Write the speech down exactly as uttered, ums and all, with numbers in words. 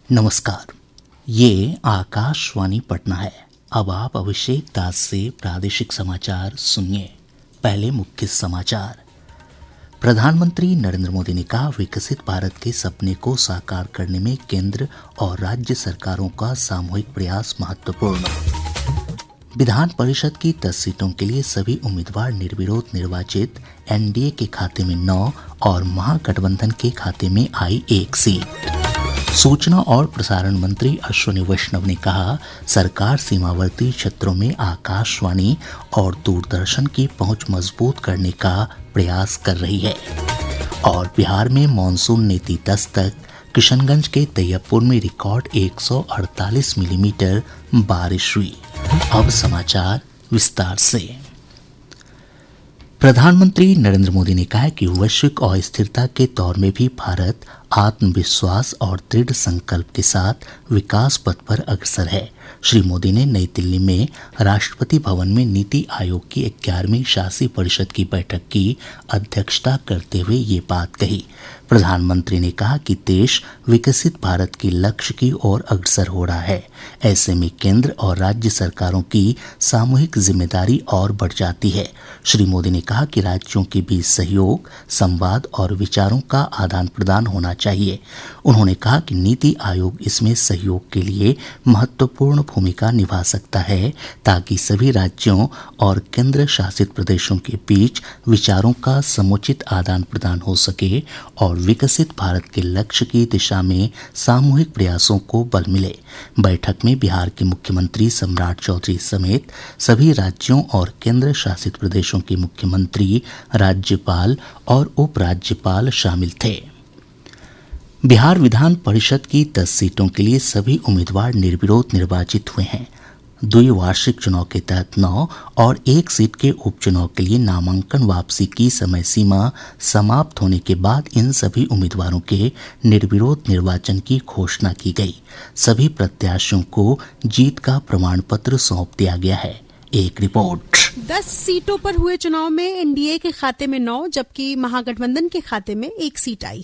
नमस्कार, ये आकाशवाणी पटना है। अब आप अभिषेक दास से प्रादेशिक समाचार सुनिए। पहले मुख्य समाचार। प्रधानमंत्री नरेंद्र मोदी ने कहा, विकसित भारत के सपने को साकार करने में केंद्र और राज्य सरकारों का सामूहिक प्रयास महत्वपूर्ण। विधान परिषद की दस सीटों के लिए सभी उम्मीदवार निर्विरोध निर्वाचित। एनडीए के खाते में नौ और महागठबंधन के खाते में आई एक सीट। सूचना और प्रसारण मंत्री अश्विनी वैष्णव ने कहा, सरकार सीमावर्ती क्षेत्रों में आकाशवाणी और दूरदर्शन की पहुंच मजबूत करने का प्रयास कर रही है। और बिहार में मानसून ने दी दस्तक। किशनगंज के तैयबपुर में रिकॉर्ड एक सौ अड़तालीस मिलीमीटर बारिश हुई। अब समाचार विस्तार से। प्रधानमंत्री नरेंद्र मोदी ने कहा है कि वैश्विक अस्थिरता के दौर में भी भारत आत्मविश्वास और दृढ़ संकल्प के साथ विकास पथ पर अग्रसर है। श्री मोदी ने नई दिल्ली में राष्ट्रपति भवन में नीति आयोग की ग्यारहवीं शासी परिषद की बैठक की अध्यक्षता करते हुए ये बात कही। प्रधानमंत्री ने कहा कि देश विकसित भारत के लक्ष्य की ओर अग्रसर हो रहा है। ऐसे में केंद्र और राज्य सरकारों की सामूहिक जिम्मेदारी और बढ़ जाती है। श्री मोदी ने कहा कि राज्यों के बीच सहयोग, संवाद और विचारों का आदान प्रदान होना चाहिए। उन्होंने कहा कि नीति आयोग इसमें सहयोग के लिए महत्वपूर्ण भूमिका निभा सकता है, ताकि सभी राज्यों और केंद्र शासित प्रदेशों के बीच विचारों का समुचित आदान प्रदान हो सके और विकसित भारत के लक्ष्य की दिशा में सामूहिक प्रयासों को बल मिले। बैठक में बिहार के मुख्यमंत्री सम्राट चौधरी समेत सभी राज्यों और केंद्र शासित प्रदेशों के मुख्यमंत्री, राज्यपाल और उपराज्यपाल शामिल थे। बिहार विधान परिषद की दस सीटों के लिए सभी उम्मीदवार निर्विरोध निर्वाचित हुए हैं। द्विवार्षिक चुनाव के तहत नौ और एक सीट के उपचुनाव के लिए नामांकन वापसी की समय सीमा समाप्त होने के बाद इन सभी उम्मीदवारों के निर्विरोध निर्वाचन की घोषणा की गई। सभी प्रत्याशियों को जीत का प्रमाण पत्र सौंप दिया गया है। एक रिपोर्ट। दस सीटों पर हुए चुनाव में एनडीए के खाते में नौ जबकि महागठबंधन के खाते में एक सीट आई